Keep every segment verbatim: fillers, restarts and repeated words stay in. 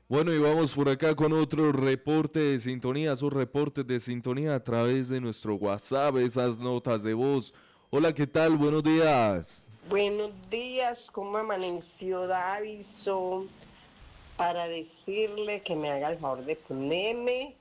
Bueno, y vamos por acá con otro reporte de sintonía, esos reportes de sintonía a través de nuestro WhatsApp, esas notas de voz. Hola, ¿qué tal? Buenos días. Buenos días, ¿cómo amaneció Davison? Para decirle que me haga el favor de ponerme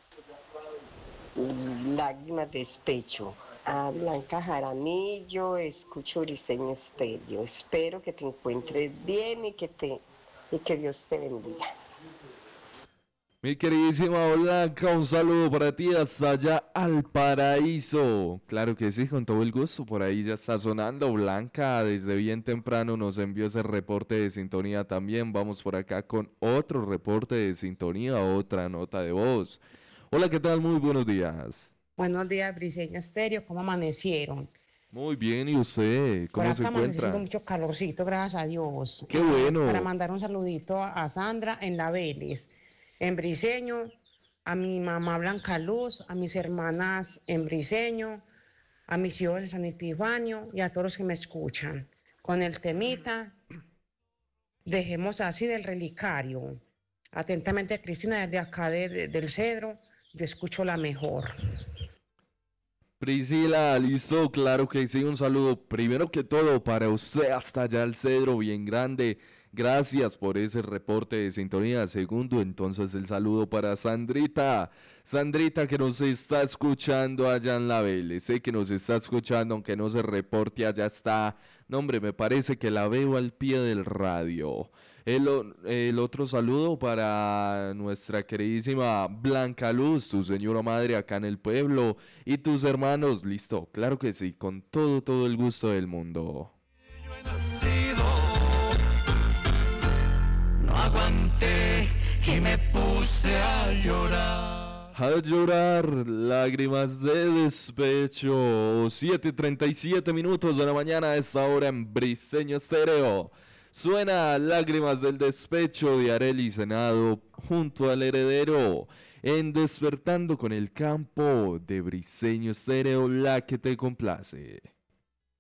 lágrimas de despecho. A Blanca Jaramillo, escucho Briseño Estéreo. Espero que te encuentres bien y que, te, y que Dios te bendiga. Mi queridísima Blanca, un saludo para ti hasta allá al paraíso. Claro que sí, con todo el gusto. Por ahí ya está sonando. Blanca desde bien temprano nos envió ese reporte de sintonía también. Vamos por acá con otro reporte de sintonía, otra nota de voz. Hola, ¿qué tal? Muy buenos días. Buenos días, Briseño Estéreo, ¿cómo amanecieron? Muy bien, ¿y usted? Por ¿Cómo se acá amaneciendo encuentra? mucho calorcito, gracias a Dios. Qué Eh, para bueno. mandar un saludito a Sandra en La Vélez, en Briseño, a mi mamá Blanca Luz, a mis hermanas en Briseño, a mis hijos en San Epifanio y a todos los que me escuchan. Con el temita, dejemos así del relicario. Atentamente, Cristina, desde acá de- de- del Cedro, yo escucho la mejor. Priscila, listo, claro que sí, un saludo primero que todo para usted hasta allá el cedro, bien grande. Gracias por ese reporte de sintonía. Segundo, entonces el saludo para Sandrita. Sandrita que nos está escuchando allá en la Vélez. Sé que nos está escuchando, aunque no se reporte, allá está. No, hombre, me parece que la veo al pie del radio. El, o- el otro saludo para nuestra queridísima Blanca Luz, tu señora madre acá en el pueblo, y tus hermanos, listo, claro que sí, con todo, todo el gusto del mundo. Yo he nacido, no aguanté y me puse a llorar. A llorar, lágrimas de despecho. siete treinta y siete minutos de la mañana a esta hora en Briseño Estéreo. Suena Lágrimas del Despecho de Arely Senado junto al heredero. En Despertando con el Campo de Briseño Estéreo, la que te complace.